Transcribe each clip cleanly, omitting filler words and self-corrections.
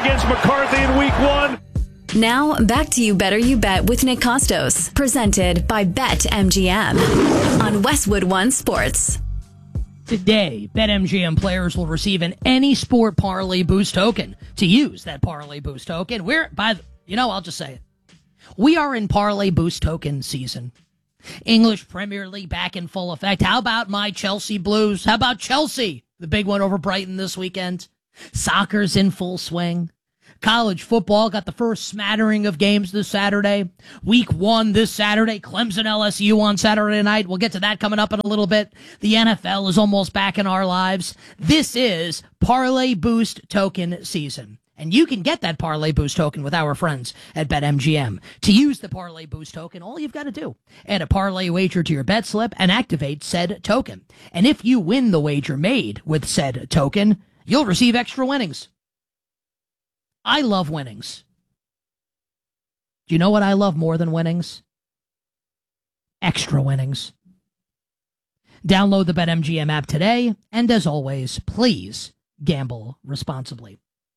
against McCarthy in week 1. Now, back to You Better You Bet with Nick Costos, presented by BetMGM on Westwood One Sports. Today, BetMGM players will receive an Any Sport Parlay Boost token. To use that Parlay Boost token, I'll just say it. We are in Parlay Boost token season. English Premier League back in full effect. How about my Chelsea Blues? How about Chelsea? The big one over Brighton this weekend. Soccer's in full swing. College football got the first smattering of games this Saturday. Week 1 this Saturday. Clemson LSU on Saturday night. We'll get to that coming up in a little bit. The NFL is almost back in our lives. This is Parlay Boost token season. And you can get that Parlay Boost token with our friends at BetMGM. To use the Parlay Boost token, all you've got to do, add a parlay wager to your bet slip and activate said token. And if you win the wager made with said token, you'll receive extra winnings. I love winnings. Do you know what I love more than winnings? Extra winnings. Download the BetMGM app today, and as always, please gamble responsibly.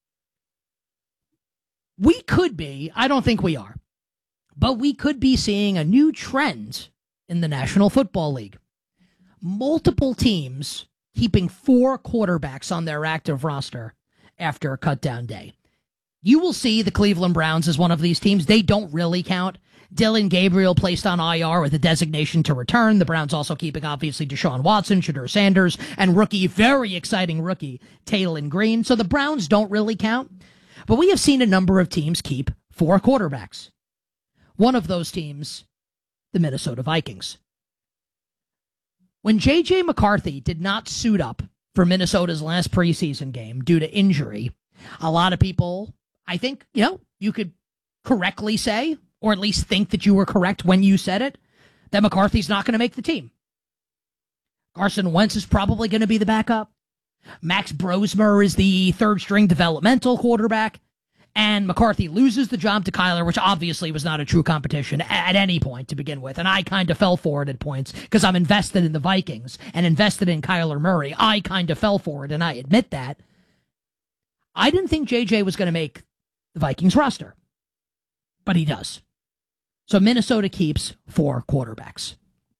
We could be, I don't think we are, but we could be seeing a new trend in the National Football League. Multiple teams keeping 4 quarterbacks on their active roster after a cut-down day. You will see the Cleveland Browns as one of these teams. They don't really count. Dylan Gabriel placed on IR with a designation to return. The Browns also keeping, obviously, Deshaun Watson, Shadur Sanders, and very exciting rookie, Taylon Green. So the Browns don't really count. But we have seen a number of teams keep 4 quarterbacks. One of those teams, the Minnesota Vikings. When J.J. McCarthy did not suit up for Minnesota's last preseason game due to injury, a lot of people, I think, you could correctly say, or at least think that you were correct when you said it, that McCarthy's not going to make the team. Carson Wentz is probably going to be the backup. Max Brosmer is the third-string developmental quarterback. And McCarthy loses the job to Kyler, which obviously was not a true competition at any point to begin with. And I kind of fell for it at points because I'm invested in the Vikings and invested in Kyler Murray. I kind of fell for it, and I admit that. I didn't think JJ was going to make the Vikings roster, but he does. So Minnesota keeps 4 quarterbacks.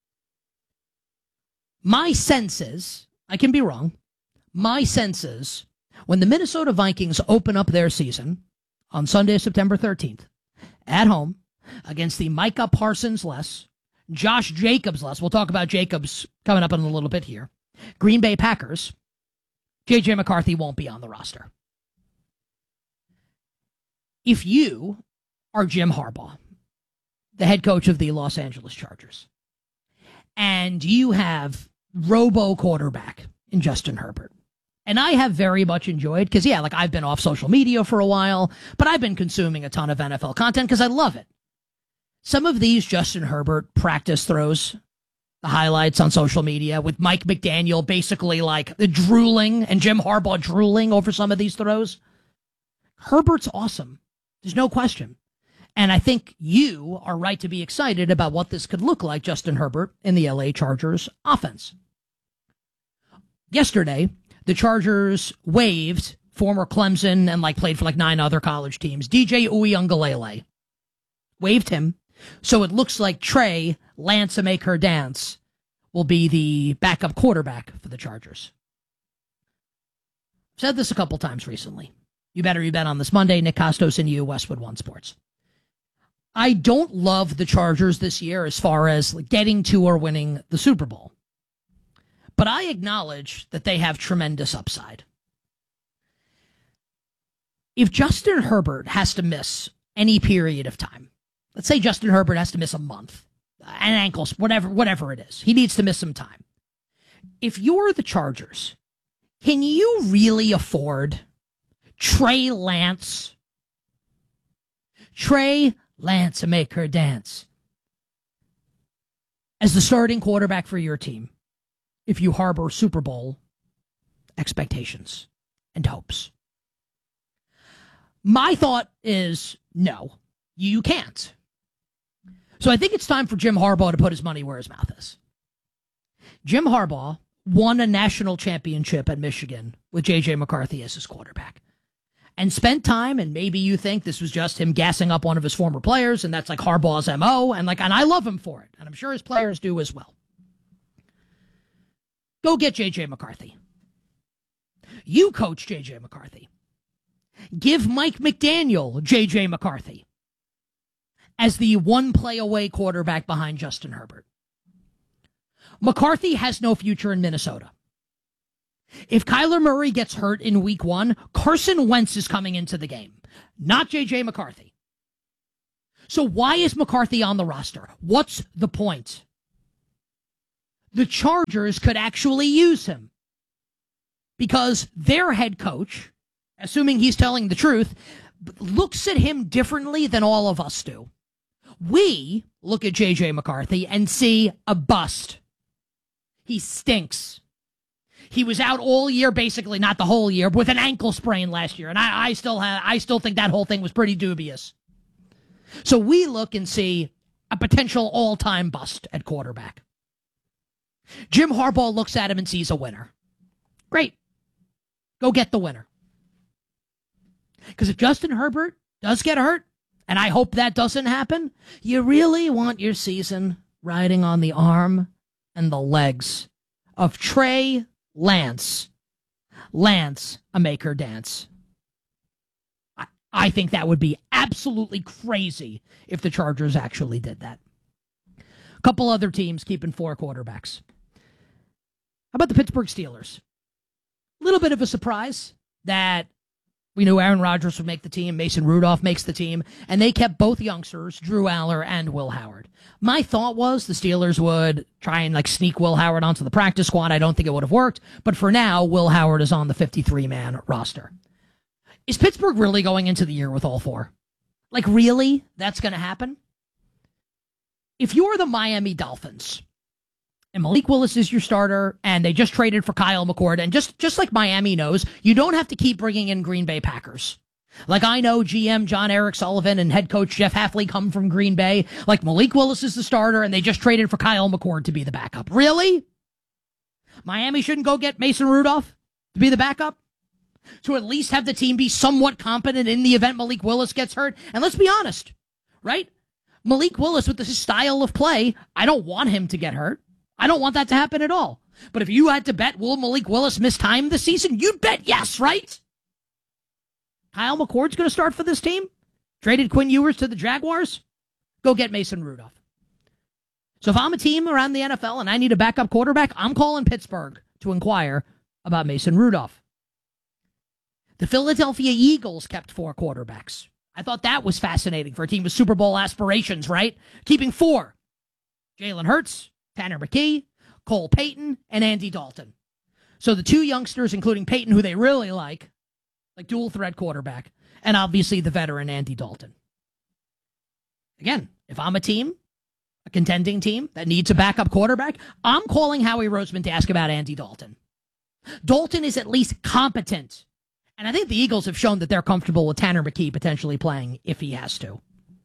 My sense is, I can be wrong, my sense is when the Minnesota Vikings open up their season on Sunday, September 13th, at home against the Micah Parsons-less, Josh Jacobs-less, we'll talk about Jacobs coming up in a little bit here, Green Bay Packers, J.J. McCarthy won't be on the roster. If you are Jim Harbaugh, the head coach of the Los Angeles Chargers, and you have robo quarterback in Justin Herbert, and I have very much enjoyed, because, I've been off social media for a while, but I've been consuming a ton of NFL content because I love it. Some of these Justin Herbert practice throws, the highlights on social media with Mike McDaniel basically the drooling and Jim Harbaugh drooling over some of these throws. Herbert's awesome. There's no question. And I think you are right to be excited about what this could look like, Justin Herbert, in the LA Chargers offense. Yesterday, the Chargers waived former Clemson and played for 9 other college teams, DJ Uiagalelei. Waived him. So it looks like Trey Lance-A-Make-Her-Dance will be the backup quarterback for the Chargers. I've said this a couple times recently. You better you bet on this Monday. Nick Costos and you, Westwood One Sports. I don't love the Chargers this year as far as getting to or winning the Super Bowl. But I acknowledge that they have tremendous upside. If Justin Herbert has to miss any period of time, let's say Justin Herbert has to miss a month, an ankle, whatever it is, he needs to miss some time. If you're the Chargers, can you really afford Trey Lance-A-Make-Her-Dance as the starting quarterback for your team if you harbor Super Bowl expectations and hopes? My thought is no, you can't. So I think it's time for Jim Harbaugh to put his money where his mouth is. Jim Harbaugh won a national championship at Michigan with J.J. McCarthy as his quarterback. and spent time, and maybe you think this was just him gassing up one of his former players, and that's like Harbaugh's MO, and I love him for it, and I'm sure his players do as well. Go get J.J. McCarthy. You coach J.J. McCarthy. Give Mike McDaniel J.J. McCarthy as the one play away quarterback behind Justin Herbert. McCarthy has no future in Minnesota. If Kyler Murray gets hurt in week 1, Carson Wentz is coming into the game, not J.J. McCarthy. So why is McCarthy on the roster? What's the point? The Chargers could actually use him because their head coach, assuming he's telling the truth, looks at him differently than all of us do. We look at J.J. McCarthy and see a bust. He stinks. He was out all year, basically not the whole year, with an ankle sprain last year, and I still think that whole thing was pretty dubious. So we look and see a potential all-time bust at quarterback. Jim Harbaugh looks at him and sees a winner. Great. Go get the winner. Because if Justin Herbert does get hurt, and I hope that doesn't happen, you really want your season riding on the arm and the legs of Trey Lance. Lance, a maker dance. I think that would be absolutely crazy if the Chargers actually did that. A couple other teams keeping 4 quarterbacks. How about the Pittsburgh Steelers? A little bit of a surprise that we knew Aaron Rodgers would make the team, Mason Rudolph makes the team, and they kept both youngsters, Drew Aller and Will Howard. My thought was the Steelers would try and sneak Will Howard onto the practice squad. I don't think it would have worked, but for now, Will Howard is on the 53-man roster. Is Pittsburgh really going into the year with all 4? Really? That's going to happen? If you're the Miami Dolphins, and Malik Willis is your starter, and they just traded for Kyle McCord, and just like Miami knows, you don't have to keep bringing in Green Bay Packers. I know GM John Eric Sullivan and head coach Jeff Hafley come from Green Bay. Malik Willis is the starter, and they just traded for Kyle McCord to be the backup. Really? Miami shouldn't go get Mason Rudolph to be the backup? To at least have the team be somewhat competent in the event Malik Willis gets hurt? And let's be honest, right? Malik Willis, with his style of play, I don't want him to get hurt. I don't want that to happen at all. But if you had to bet, will Malik Willis miss time this season? You'd bet yes, right? Kyle McCord's going to start for this team? Traded Quinn Ewers to the Jaguars? Go get Mason Rudolph. So if I'm a team around the NFL and I need a backup quarterback, I'm calling Pittsburgh to inquire about Mason Rudolph. The Philadelphia Eagles kept 4 quarterbacks. I thought that was fascinating for a team with Super Bowl aspirations, right? Keeping 4. Jalen Hurts, Tanner McKee, Cole Payton, and Andy Dalton. So the 2 youngsters, including Payton, who they really like dual threat quarterback, and obviously the veteran Andy Dalton. Again, if I'm a team, a contending team that needs a backup quarterback, I'm calling Howie Roseman to ask about Andy Dalton. Dalton is at least competent. And I think the Eagles have shown that they're comfortable with Tanner McKee potentially playing if he has to.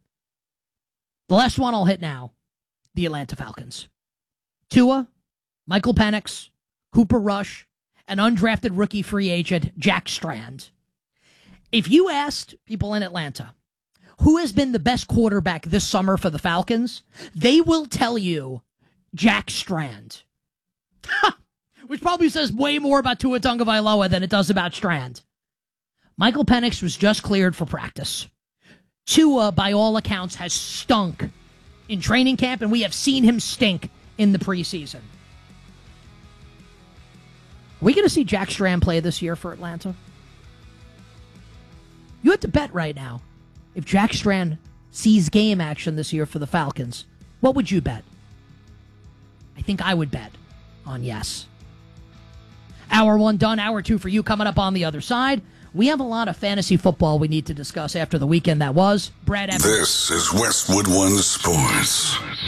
The last one I'll hit now, the Atlanta Falcons. Tua, Michael Penix, Cooper Rush, and undrafted rookie free agent Jack Strand. If you asked people in Atlanta who has been the best quarterback this summer for the Falcons, they will tell you Jack Strand. Which probably says way more about Tua Tagovailoa than it does about Strand. Michael Penix was just cleared for practice. Tua, by all accounts, has stunk in training camp, and we have seen him stink in the preseason. Are we going to see Jack Strand play this year for Atlanta? You have to bet right now. If Jack Strand sees game action this year for the Falcons, what would you bet? I think I would bet on yes. Hour 1 done, hour 2 for you coming up on the other side. We have a lot of fantasy football we need to discuss after the weekend that was. Brad Evans. This is Westwood One Sports.